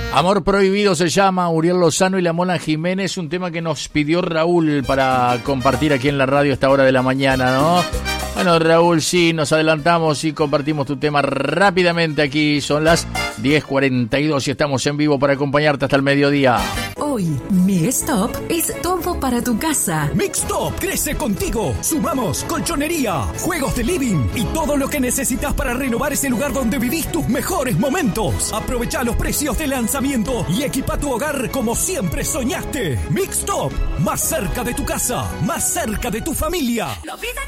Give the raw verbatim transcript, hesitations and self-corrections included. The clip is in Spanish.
Amor Prohibido se llama, Uriel Lozano y la Mona Jiménez, un tema que nos pidió Raúl para compartir aquí en la radio a esta hora de la mañana, ¿no? Bueno, Raúl, sí, nos adelantamos y compartimos tu tema rápidamente aquí. Son las diez cuarenta y dos y estamos en vivo para acompañarte hasta el mediodía. Hoy, Mixtop es todo para tu casa. Mixtop crece contigo. Sumamos colchonería, juegos de living y todo lo que necesitas para renovar ese lugar donde vivís tus mejores momentos. Aprovecha los precios de lanzamiento y equipa tu hogar como siempre soñaste. Mixtop, más cerca de tu casa, más cerca de tu familia. Lo pide